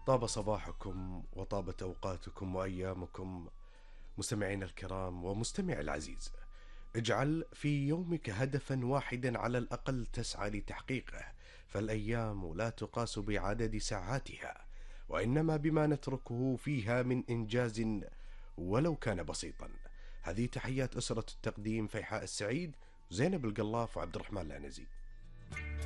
طاب صباحكم وطابت أوقاتكم وأيامكم مستمعينا الكرام ومستمع العزيز. اجعل في يومك هدفا واحدا على الأقل تسعى لتحقيقه، فالأيام لا تقاس بعدد ساعاتها، وإنما بما نتركه فيها من إنجاز ولو كان بسيطا. هذه تحيات أسرة التقديم: فيحاء السعيد، زينب القلاف، وعبد الرحمن العنزي.